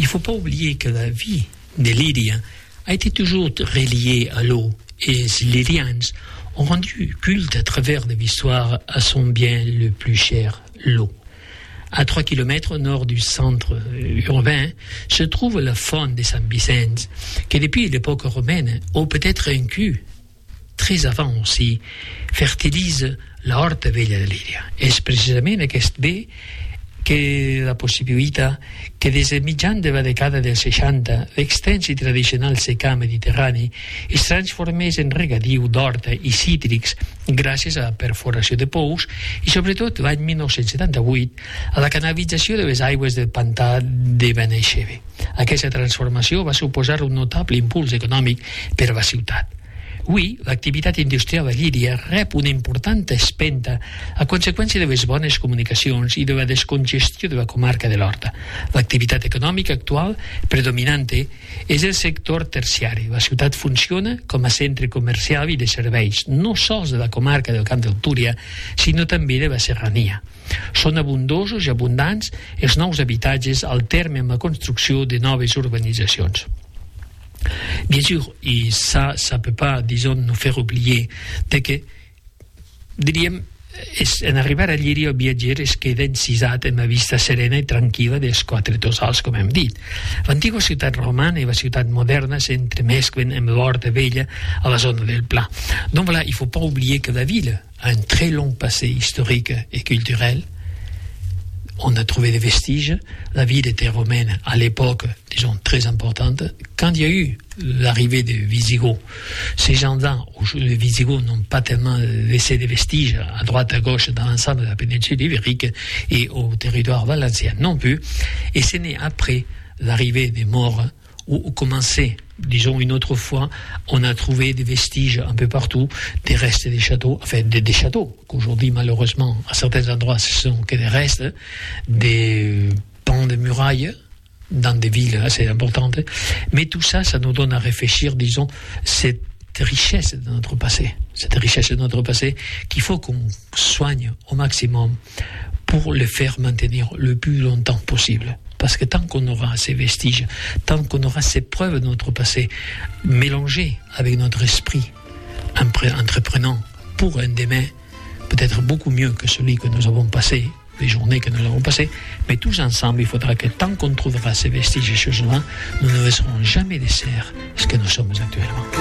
ne faut pas oublier que la vie des Lyriens a été toujours reliée à l'eau, et les Lyriens ont rendu culte à travers l'histoire à son bien le plus cher, l'eau. À 3 kilomètres au nord du centre urbain se trouve la faune de San Vicente, qui depuis l'époque romaine, ou peut-être inclus très avant aussi, fertilise la Horta Vella de Líria. És precisament aquest bé que la possibilitat que des de mitjan de la dècada dels 60 l'extens i tradicional secà mediterrani es transformés en regadiu d'horta i cítrics gràcies a la perforació de pous i sobretot l'any 1978 a la canalització de les aigües del pantà de Benaixeve. Aquesta transformació va suposar un notable impuls econòmic per a la ciutat. Avui, l'activitat industrial a Llíria rep una important espenta a conseqüència de les bones comunicacions i de la descongestió de la comarca de l'Horta. L'activitat econòmica actual predominant és el sector terciari. La ciutat funciona com a centre comercial i de serveis, no sols de la comarca del Camp del Túria, sinó també de la serrania. Són abundosos i abundants els nous habitatges al terme amb la construcció de noves urbanitzacions. Bien sûr, et ça peut pas, disons, nous faire oublier de que, diríem, en arribar a Llíria el viatger es queda encisat en la vista serena i tranquil·la dels quatre tossals, com hem dit. L'antiga ciutat romana i la ciutat moderna s'entremesclen amb l'Horta Vella a la zona del Pla. Donc voilà, il faut pas oublier que la ville a un très long passé historique et culturel. On a trouvé des vestiges. La ville était romaine à l'époque, disons, très importante. Quand il y a eu l'arrivée des Visigoths, ces gens-là, les Visigoths n'ont pas tellement laissé des vestiges à droite, à gauche, dans l'ensemble de la péninsule ibérique et au territoire valencien non plus. Et ce n'est après l'arrivée des Maures où commençait, disons une autre fois, on a trouvé des vestiges un peu partout, des restes des châteaux, enfin des châteaux, qu'aujourd'hui malheureusement à certains endroits ce sont que des restes, des pans de murailles dans des villes assez importantes, mais tout ça, ça nous donne à réfléchir, disons, cette richesse de notre passé qu'il faut qu'on soigne au maximum pour le faire maintenir le plus longtemps possible. Parce que tant qu'on aura ces vestiges, tant qu'on aura ces preuves de notre passé mélangées avec notre esprit entreprenant pour un demain peut-être beaucoup mieux que celui que nous avons passé, les journées que nous avons passées, mais tous ensemble, il faudra que tant qu'on trouvera ces vestiges et choses-là, nous ne laisserons jamais de serre ce que nous sommes actuellement.